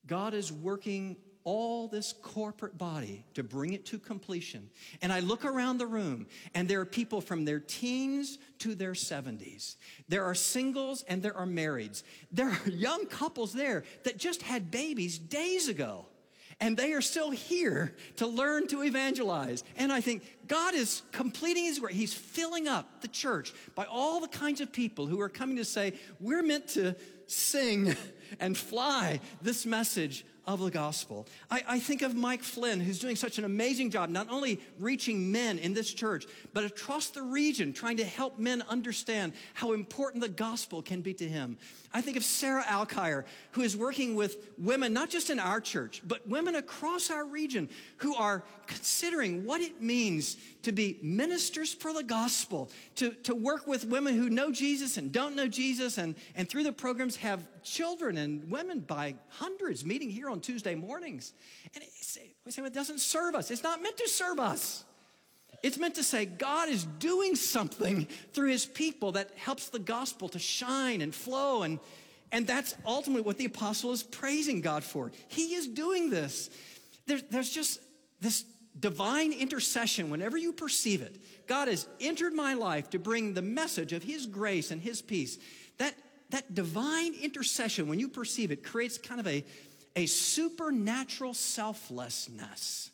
God is working all this corporate body to bring it to completion. And I look around the room, and there are people from their teens to their 70s. There are singles and there are marrieds. There are young couples there that just had babies days ago. And they are still here to learn to evangelize. And I think God is completing his work. He's filling up the church by all the kinds of people who are coming to say, we're meant to sing and fly this message of the gospel. I think of Mike Flynn, who's doing such an amazing job, not only reaching men in this church, but across the region, trying to help men understand how important the gospel can be to him. I think of Sarah Alkire, who is working with women, not just in our church, but women across our region who are considering what it means to be ministers for the gospel, to work with women who know Jesus and don't know Jesus, and through the programs have children and women by hundreds meeting here on Tuesday mornings. And we say, it doesn't serve us. It's not meant to serve us. It's meant to say God is doing something through his people that helps the gospel to shine and flow. And that's ultimately what the apostle is praising God for. He is doing this. There's just this divine intercession whenever you perceive it. God has entered my life to bring the message of his grace and his peace. That divine intercession, when you perceive it, creates kind of a supernatural selflessness,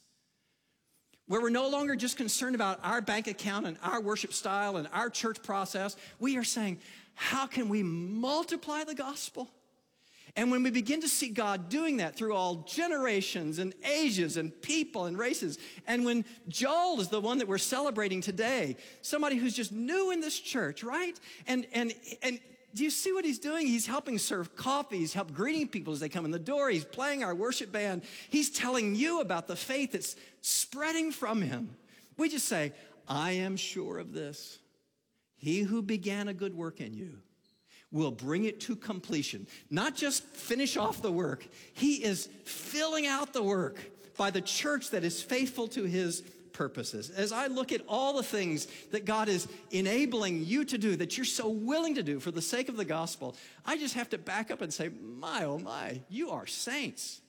where we're no longer just concerned about our bank account and our worship style and our church process. We are saying, how can we multiply the gospel? And when we begin to see God doing that through all generations and ages and people and races, and when Joel is the one that we're celebrating today, somebody who's just new in this church, right? And do you see what he's doing? He's helping serve coffee. He's helping greeting people as they come in the door. He's playing our worship band. He's telling you about the faith that's spreading from him. We just say, I am sure of this. He who began a good work in you will bring it to completion. Not just finish off the work. He is filling out the work by the church that is faithful to his purposes. As I look at all the things that God is enabling you to do, that you're so willing to do for the sake of the gospel, I just have to back up and say, my, oh my, you are saints.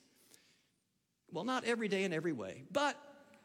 Well, not every day in every way, but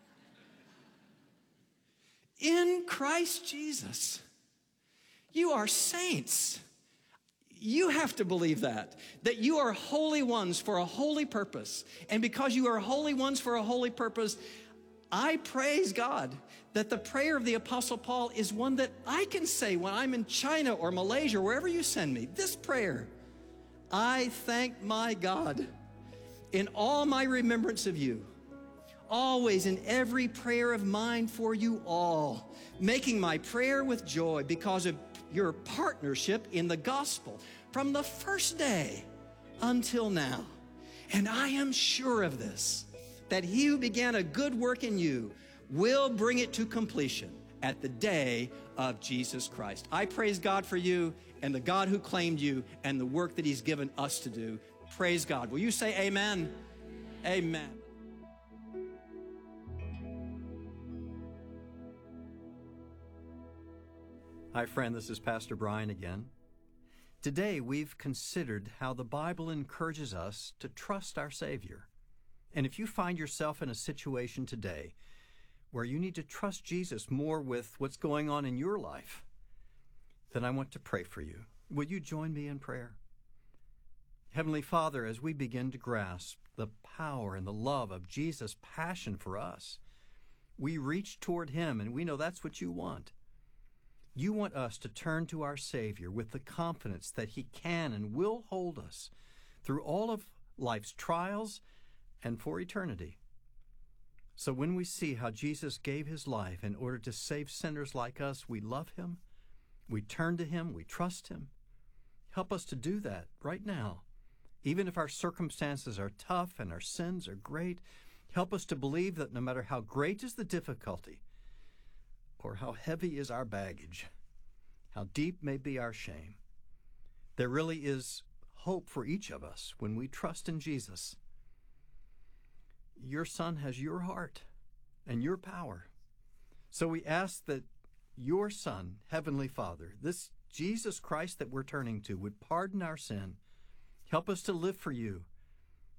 in Christ Jesus, you are saints. You have to believe that you are holy ones for a holy purpose. And because you are holy ones for a holy purpose, I praise God that the prayer of the Apostle Paul is one that I can say when I'm in China or Malaysia, wherever you send me. This prayer, I thank my God in all my remembrance of you, always in every prayer of mine for you all, making my prayer with joy because of your partnership in the gospel from the first day until now. And I am sure of this, that he who began a good work in you will bring it to completion at the day of Jesus Christ. I praise God for you and the God who claimed you and the work that he's given us to do. Praise God. Will you say amen? Amen. Hi, friend. This is Pastor Brian again. Today, we've considered how the Bible encourages us to trust our Savior. And if you find yourself in a situation today where you need to trust Jesus more with what's going on in your life, then I want to pray for you. Will you join me in prayer? Heavenly Father, as we begin to grasp the power and the love of Jesus' passion for us, we reach toward him, and we know that's what you want. You want us to turn to our Savior with the confidence that he can and will hold us through all of life's trials and for eternity. So when we see how Jesus gave his life in order to save sinners like us, we love him, we turn to him, we trust him. Help us to do that right now. Even if our circumstances are tough and our sins are great, help us to believe that no matter how great is the difficulty or how heavy is our baggage, how deep may be our shame, there really is hope for each of us when we trust in Jesus. Your Son has your heart and your power. So we ask that your Son, Heavenly Father, this Jesus Christ that we're turning to, would pardon our sin, help us to live for you,